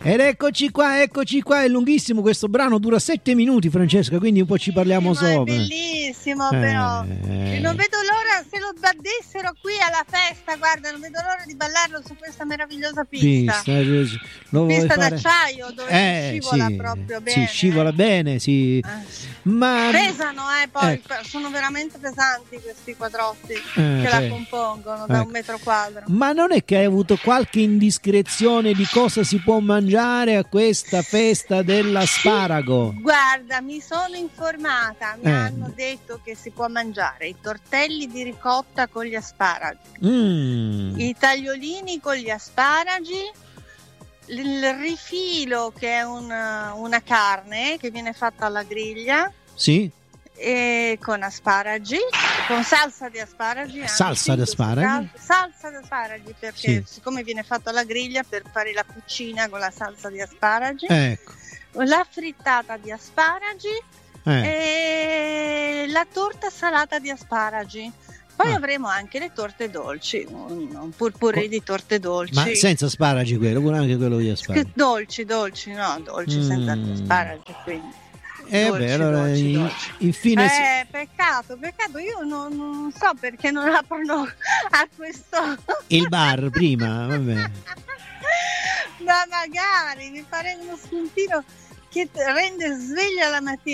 Ed eccoci qua, è lunghissimo questo brano, dura 7 minuti, Francesca, quindi un po' ci parliamo sopra. È bellissimo però. E non vedo l'ora, se lo battessero qui alla festa, guarda, non vedo l'ora di ballarlo su questa meravigliosa pista. Pista d'acciaio dove scivola proprio bene. Sì, scivola bene, sì. Ma pesano, poi sono veramente pesanti questi quadrotti che la compongono da 1 metro quadro. Ma non è che hai avuto qualche indiscrezione di cosa si può mangiare a questa festa dell'asparago? Guarda, mi sono informata, mi hanno detto che si può mangiare i tortelli di ricotta con gli asparagi, i tagliolini con gli asparagi, il rifilo che è una carne che viene fatta alla griglia. Sì. E con asparagi, con salsa di asparagi. Salsa di asparagi? Salsa di asparagi, perché siccome viene fatta alla griglia, per fare la cucina con la salsa di asparagi. Ecco. La frittata di asparagi e la torta salata di asparagi. Poi avremo anche le torte dolci, un purpurì di torte dolci. Ma senza asparagi quello, anche quello di asparagi. Dolci senza asparagi, quindi. Dolci. Infine peccato, io non so perché non aprono a questo il bar prima, vabbè. Ma magari mi farei uno spuntino che rende sveglia la mattina.